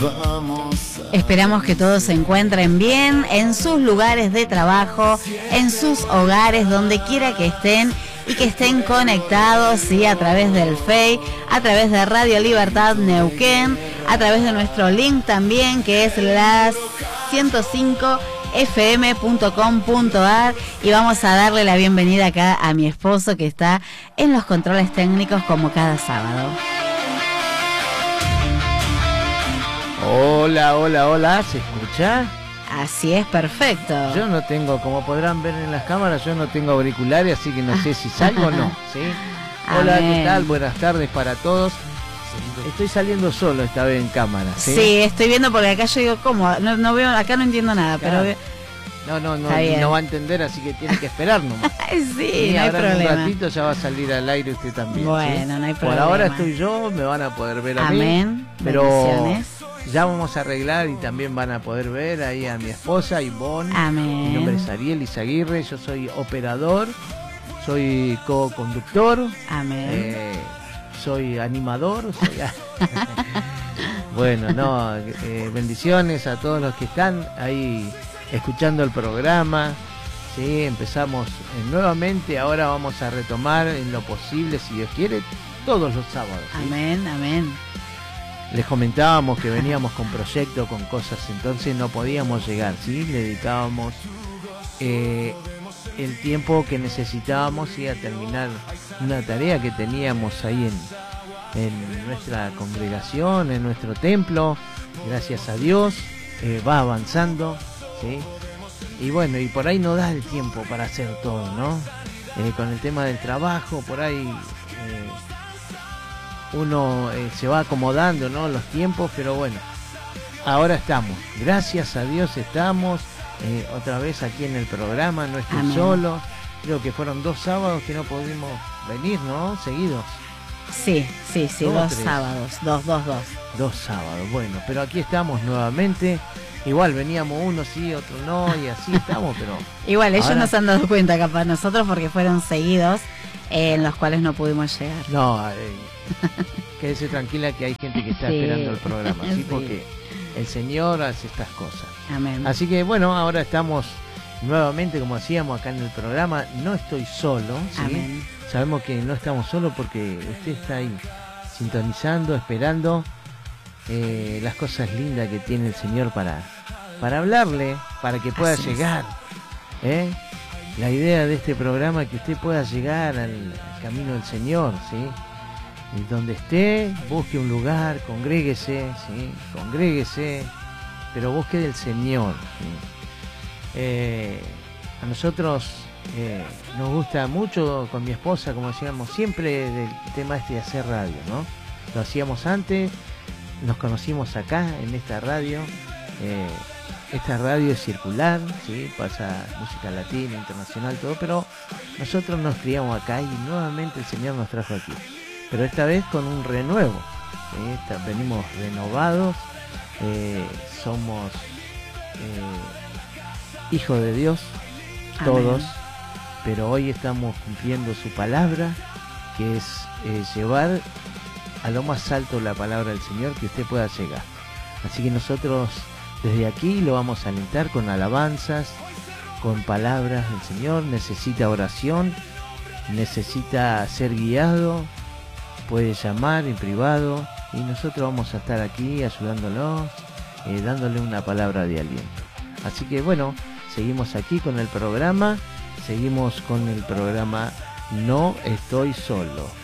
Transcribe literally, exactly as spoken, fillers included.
Esperamos que todos se encuentren bien en sus lugares de trabajo, en sus hogares, donde quiera que estén, y que estén conectados, ¿sí? A través del Face, a través de Radio Libertad Neuquén, a través de nuestro link también, que es las ciento cinco f m punto com punto a r, y vamos a darle la bienvenida acá a mi esposo, que está en los controles técnicos como cada sábado. Hola, hola, hola, ¿se escucha? Así es, perfecto. Yo no tengo, como podrán ver en las cámaras, yo no tengo auriculares, así que no sé si salgo o no, ¿sí? Hola, Amén. ¿qué tal? Buenas tardes para todos. Estoy saliendo solo esta vez en cámara, ¿sí? Sí, estoy viendo porque acá yo digo, ¿cómo? No, no veo, acá no entiendo nada, Claro. pero... No, no, no, Está bien. no va a entender, así que tiene que esperar nomás. sí, Y no hay ahora en un problema. ratito ya va a salir al aire usted también. Bueno, ¿sí? no hay Por problema. ahora estoy yo, me van a poder ver a Amén. mí. Pero Bendiciones. ya vamos a arreglar y también van a poder ver ahí a mi esposa, Ivonne. Amén. Mi nombre es Ariel Izaguirre, yo soy operador, soy co-conductor, Amén. eh, soy animador. Soy... bueno, no, eh, bendiciones a todos los que están ahí escuchando el programa. Sí, empezamos eh, nuevamente, ahora vamos a retomar en lo posible, si Dios quiere, todos los sábados. ¿sí? Amén, amén. Les comentábamos que veníamos con proyectos, con cosas, entonces no podíamos llegar, ¿sí? Le dedicábamos eh, el tiempo que necesitábamos, ¿sí? A terminar una tarea que teníamos ahí en, en nuestra congregación, en nuestro templo. Gracias a Dios, eh, va avanzando, ¿sí? Y bueno, y por ahí no da el tiempo para hacer todo, ¿no? Eh, con el tema del trabajo, por ahí... Eh, uno eh, se va acomodando, ¿no? Los tiempos, pero bueno, ahora estamos, gracias a Dios estamos eh, otra vez aquí en el programa, no estoy Amén. solo. Creo que fueron dos sábados que no pudimos venir, ¿no? Seguidos. Sí, sí, sí, Dos o dos tres. sábados, dos, dos, dos. Dos sábados, bueno, pero aquí estamos nuevamente. Igual veníamos uno sí, otro no, y así estamos, pero... Igual, ellos ahora- no se han dado cuenta, capaz, nosotros, porque fueron seguidos eh, en los cuales no pudimos llegar. No, eh, quédese tranquila que hay gente que está Sí. esperando el programa, ¿sí? Sí. Porque el Señor hace estas cosas. Amén. Así que bueno, ahora estamos nuevamente, como hacíamos acá en el programa, no estoy solo, ¿sí? Amén. Sabemos que no estamos solos porque usted está ahí sintonizando, esperando eh, las cosas lindas que tiene el Señor para, para hablarle, para que pueda Así es. llegar. ¿eh? La idea de este programa es que usted pueda llegar al, al camino del Señor, ¿sí? Y donde esté, busque un lugar, congréguese, ¿sí? Congréguese, pero busque del Señor, ¿sí? Eh, a nosotros eh, nos gusta mucho con mi esposa, como decíamos, siempre del tema este de hacer radio, ¿no? Lo hacíamos antes, nos conocimos acá en esta radio. Eh, esta radio es circular, ¿sí? Pasa música latina, internacional, todo, pero nosotros nos criamos acá y nuevamente el Señor nos trajo aquí. Pero esta vez con un renuevo, ¿sí? Esta- venimos renovados, eh, somos eh, hijos de Dios, todos, Amén. pero hoy estamos cumpliendo su palabra, que es eh, llevar a lo más alto la palabra del Señor, que usted pueda llegar. Así que nosotros desde aquí lo vamos a alentar con alabanzas, con palabras del Señor. Necesita oración, necesita ser guiado, puede llamar en privado y nosotros vamos a estar aquí ayudándolo, eh, dándole una palabra de aliento. Así que bueno, seguimos aquí con el programa, seguimos con el programa No Estoy Solo.